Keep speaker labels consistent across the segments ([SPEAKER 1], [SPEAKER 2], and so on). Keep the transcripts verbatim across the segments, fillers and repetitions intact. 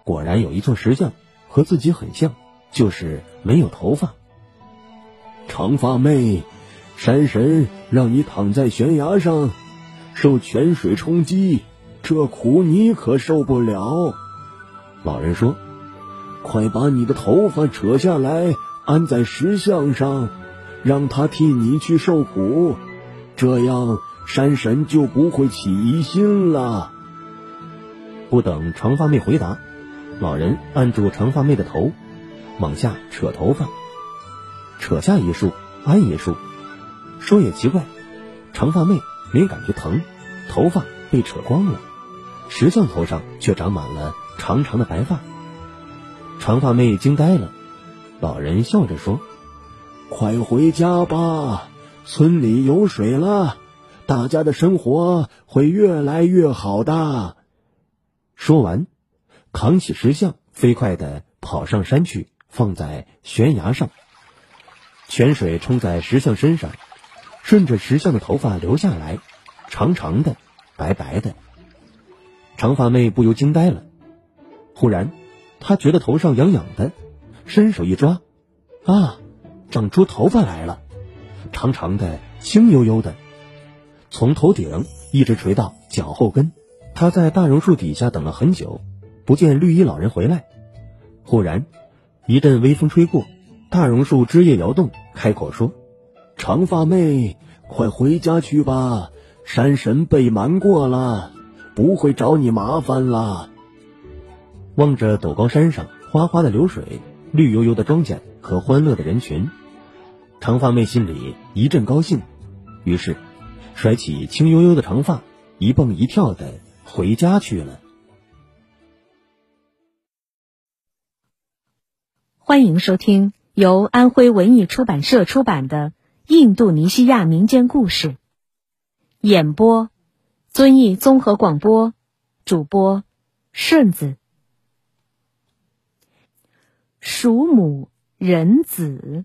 [SPEAKER 1] 果然有一座石像和自己很像，就是没有头发。长发妹，山神让你躺在悬崖上，受泉水冲击，这苦你可受不了。老人说，快把你的头发扯下来，安在石像上，让他替你去受苦，这样山神就不会起疑心了。不等长发妹回答，老人按住长发妹的头，往下扯头发，扯下一束安一束。说也奇怪，长发妹没感觉疼，头发被扯光了，石像头上却长满了长长的白发。长发妹惊呆了，老人笑着说，快回家吧，村里有水了，大家的生活会越来越好的。说完，扛起石像，飞快地跑上山去，放在悬崖上。泉水冲在石像身上，顺着石像的头发流下来，长长的，白白的。长发妹不由惊呆了。忽然，她觉得头上痒痒的，伸手一抓，啊，长出头发来了，长长的，轻悠悠的，从头顶一直垂到脚后跟。她在大榕树底下等了很久，不见绿衣老人回来。忽然，一阵微风吹过，大榕树枝叶摇动，开口说，长发妹，快回家去吧，山神被瞒过了，不会找你麻烦了。望着陡高山上哗哗的流水，绿油油的庄稼和欢乐的人群，长发妹心里一阵高兴，于是甩起轻悠悠的长发，一蹦一跳的回家去了。
[SPEAKER 2] 欢迎收听由安徽文艺出版社出版的《印度尼西亚民间故事》，演播遵义综合广播，主播顺子。属母人子。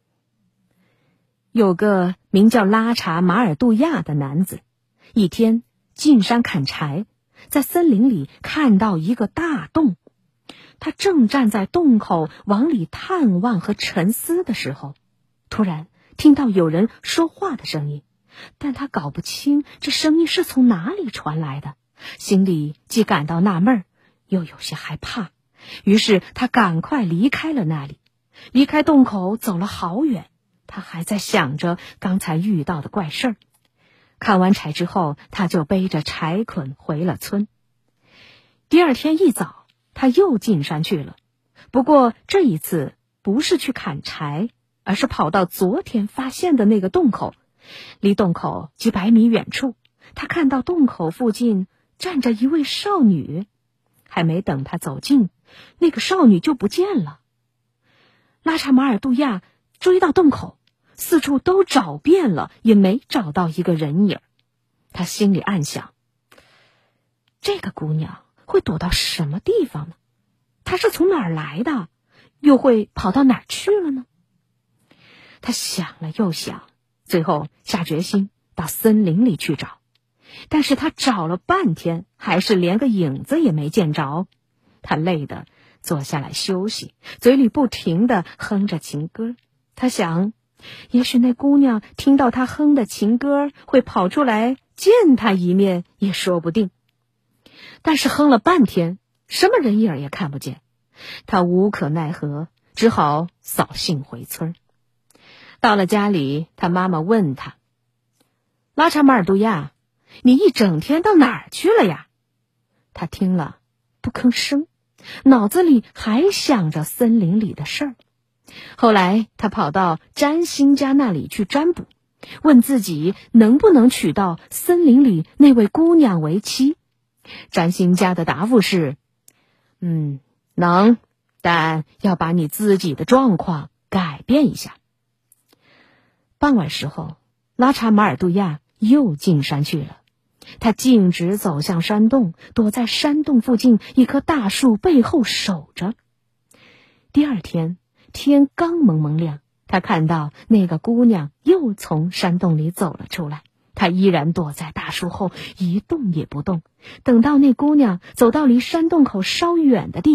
[SPEAKER 2] 有个名叫拉查马尔杜亚的男子，一天进山砍柴，在森林里看到一个大洞。他正站在洞口往里探望和沉思的时候，突然听到有人说话的声音，但他搞不清这声音是从哪里传来的，心里既感到纳闷，又有些害怕。于是他赶快离开了那里，离开洞口走了好远，他还在想着刚才遇到的怪事儿。砍完柴之后，他就背着柴捆回了村。第二天一早，他又进山去了，不过这一次不是去砍柴，而是跑到昨天发现的那个洞口。离洞口几百米远处，他看到洞口附近站着一位少女，还没等他走近，那个少女就不见了。拉查马尔杜亚追到洞口，四处都找遍了，也没找到一个人影。他心里暗想，这个姑娘会躲到什么地方呢？她是从哪儿来的，又会跑到哪儿去了呢？他想了又想，最后下决心到森林里去找。但是他找了半天，还是连个影子也没见着。他累得坐下来休息，嘴里不停地哼着情歌。他想，也许那姑娘听到他哼的情歌，会跑出来见他一面也说不定。但是哼了半天，什么人影也看不见，他无可奈何，只好扫兴回村。到了家里，他妈妈问他，拉查马尔杜亚，你一整天到哪儿去了呀？他听了不吭声，脑子里还想着森林里的事儿。后来他跑到占星家那里去占卜，问自己能不能娶到森林里那位姑娘为妻。占星家的答复是，嗯，能，但要把你自己的状况改变一下。傍晚时候，拉查马尔杜亚又进山去了。他径直走向山洞，躲在山洞附近一棵大树背后守着。第二天，天刚蒙蒙亮，他看到那个姑娘又从山洞里走了出来。他依然躲在大树后，一动也不动。等到那姑娘走到离山洞口稍远的地方，